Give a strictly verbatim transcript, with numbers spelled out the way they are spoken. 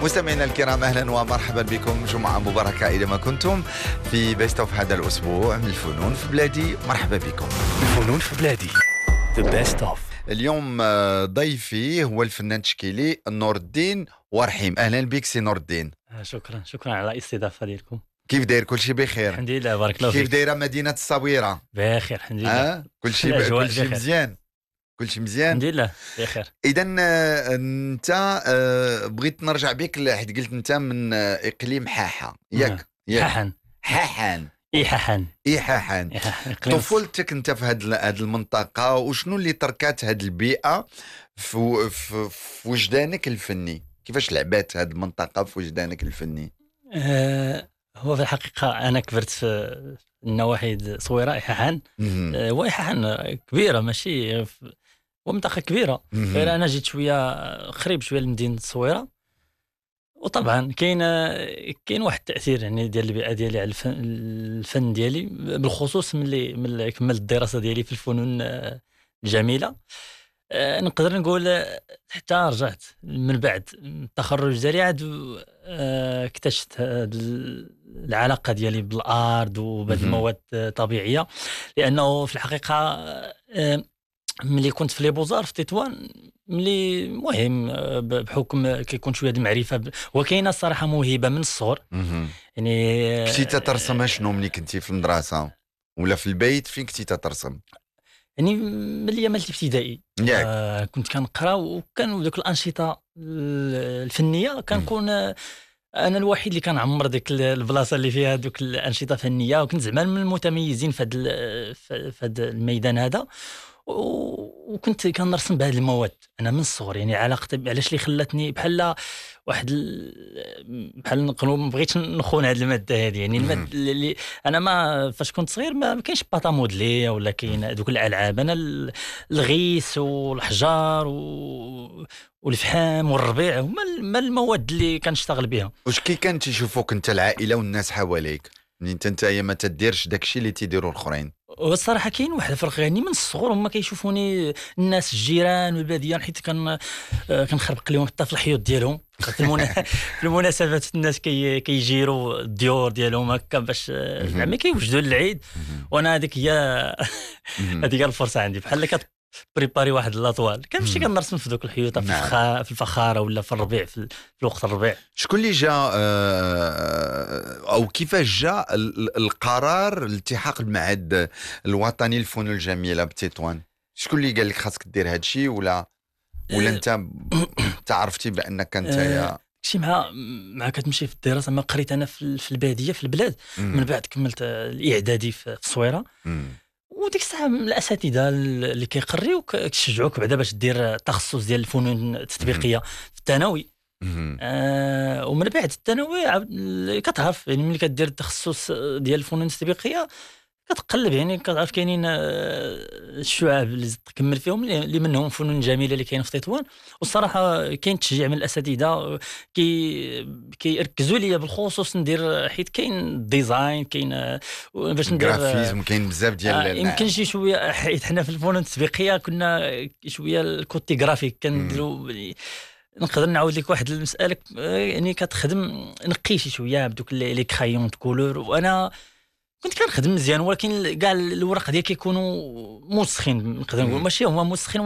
مستمعينا الكرام، أهلا ومرحبا بكم، جمعة مباركة أينما كنتم في بيست اوف هذا الأسبوع من الفنون في بلادي. مرحبا بكم. الفنون في بلادي The best of. اليوم ضيفي هو الفنان تشكيلي نور الدين ورحيم. أهلا بك سي نور الدين. شكرا شكرا على الاستضافة ديالكم. كيف داير؟ كل شيء بخير الحمد لله، بارك الله فيك. كيف دايرة مدينة الصويرة؟ بخير الحمد لله. أه؟ كل شيء ب... كل شيء مزيان، كل شيء مزيان الحمد لله بخير. اذا انت بغيت نرجع بك حيت قلت انت من اقليم حاحه، ياك؟ حاحن حاحن اي حاحن اي حاحن. طفولتك انت في هذه هذه المنطقه، وشنو اللي تركات هذه البيئه في, في, في وجدانك الفني؟ كيفاش لعبات هذه المنطقه في وجدانك الفني؟ أه هو في الحقيقه انا كبرت في النواحي صويره حاحن. أه وحاحن كبيره ماشي ومنطقة كبيرة، غير أنا جيت شوية قريب شوية لمدينة الصويرة. وطبعا كاين كاين واحد التأثير يعني ديال البيئة ديالي على الفن, الفن ديالي، بالخصوص ملي ملي كملت الدراسة ديالي في الفنون الجميلة. أه نقدر نقول حتى رجعت من بعد التخرج ديالي عاد أه اكتشفت العلاقة ديالي بالأرض وبهذه المواد الطبيعية، لأنه في الحقيقة أه ملي كنت في لي بوزار في تطوان، ملي مهم بحكم كيكون شويه د المعرفه ب... وكاينه الصراحه موهبه من الصغر. يعني كنتي تترسم شنو ملي كنتي في المدرسه ولا في البيت؟ فين كنتي تترسم؟ يعني ملي ملي ابتدائي آه كنت كنقرا، وكانوا ذوك الانشطه الفنيه كنكون انا الوحيد اللي كان عمر ديك البلاصه اللي فيها ذوك الانشطه الفنيه، وكنت زعما من المتميزين في هذا في هذا الميدان هذا. وكنت كنرسم بهذه المواد انا من الصغر. يعني علاقتي علاش اللي خلاتني بحال واحد ال... بحال نقولوا ما بغيتش نخون هذه الماده هذه. يعني الماده اللي انا ما فاش كنت صغير ما كاينش باطا مودلي ولا كاين دوك الالعاب. انا الغيس والحجار و... والفحام والربيع هما المواد اللي كنشتغل بها. واش كي كانت يشوفوك انت العائله والناس حواليك منين انت انت ما تديرش داكشي اللي تيديروا الاخرين؟ والصراحه كاين واحد الفرق. يعني من الصغر هما كيشوفوني الناس الجيران والباديه، حيت كان كنخربق لهم حتى في الحيوط ديالهم في المناسبات. الناس كي كيجيروا الديور ديالهم هكا باش زعما كيوجدوا العيد، وانا هذيك هي هذيك هي الفرصه عندي. بحال كت بريباري واحد لاطوال كنمشي كنرسم في دوك الحيوطه في, نعم. في الفخاره ولا في الربيع في, في الوقت الربيع. شكون اللي جا او كيفاش جا القرار الالتحاق بالمعهد الوطني للفنون الجميله بتطوان؟ شكون اللي قال لك خاصك دير هذا الشيء، ولا ولا انت تعرفتي بانك انت يا شي مع مع كتمشي في الدراسه؟ ما قريت انا في, في الباديه في البلاد. من بعد كملت الاعدادي في الصويره، وديك الساعه الاساتذه اللي كيقريوك كيشجعوك بعدا باش دير تخصص ديال الفنون التطبيقيه في الثانوي. آه ومن بعد الثانوي كتعرف يعني ملي كدير التخصص ديال الفنون التطبيقيه كتقلب، يعني كتعرف كاينين الشعاب اللي تكمل فيهم اللي منهم فنون جميله اللي كاين في تطوان. والصراحه كاين تشجيع من الاساتذه كي كيركزوا لي بالخصوص ندير، حيت كاين ديزاين كاين باش ندير جرافيزم، كاين بزاف ديال آه يمكن شي شويه، حيت حنا في الفنون التطبيقيه كنا شويه الكوتي جرافيك كنديروا. نقدر نعاود لك واحد المساله، يعني كتخدم نقي شي شويه بدوك لي كرايون كولور، وانا كنت كنخدم مزيان، ولكن كاع الورق ديالي كيكونوا موسخين. نقدر نقول ماشي هما موسخين